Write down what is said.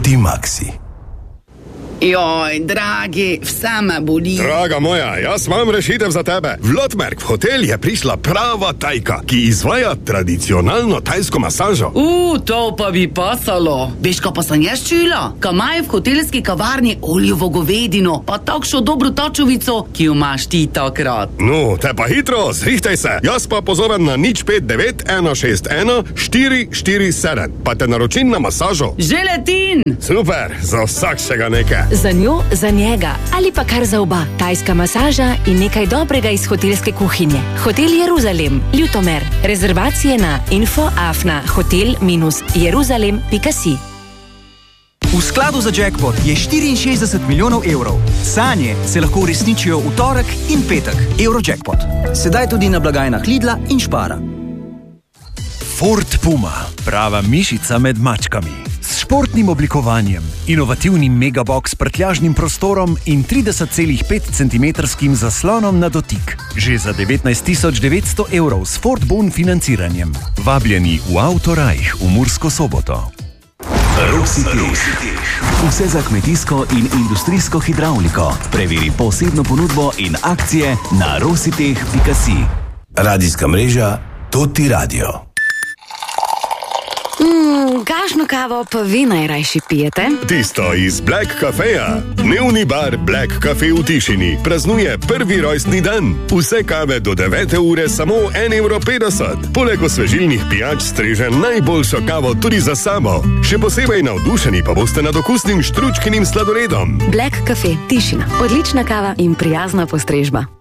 Optimaxi. Joj, dragi, vse me boli. Draga moja, jaz imam rešitev za tebe. V Lotmerk v hotel je prišla prava tajka, ki izvaja tradicionalno tajsko masažo. To pa bi pasalo. Veš, ko pa sem jaz čula? Ko imajo v hotelski kavarni oljevo govedino, pa takšno dobro tačovico, ki jo imaš ti takrat. No, te pa hitro, zrihtaj se. Jaz pa pozorem na 059 161 447. Pa te naročim na masažo. Že letin! Super, za vsakšega nekaj. Za njo, za njega ali pa kar za oba. Tajska masaža in nekaj dobrega iz hotelske kuhinje. Hotel Jeruzalem, Ljutomer. Rezervacije na info@hotel-jeruzalem.si. V skladu za jackpot je 64 milijonov evrov. Sanje se lahko uresničijo v torek in petek. Eurojackpot. Sedaj tudi na blagajnah Lidla in Spara. Ford Puma, prava mišica med mačkami. S športnim oblikovanjem, inovativnim megabox s prtljažnim prostorom in 30,5 cm zaslonom na dotik. Že za 19.900 evrov s Ford Bon financiranjem. Vabljeni v Autorajh v Mursko Soboto. Rositeh. Vse za kmetijsko in industrijsko hidravliko. Preveri posebno ponudbo in akcije na rositeh.si. Radijska mreža Toti Radio. Kakšno kavo pa vi najrajši pijete? Tisto iz Black Cafeja. Dnevni bar Black Cafe v Tišini praznuje prvi rojstni dan. Vse kave do 9. ure samo 1,50 €. Poleg osvežilnih pijač streže najboljšo kavo tudi za samo. Še posebej navdušeni pa boste nad okusnim štručkinim sladoledom. Black Cafe, Tišina. Odlična kava in prijazna postrežba.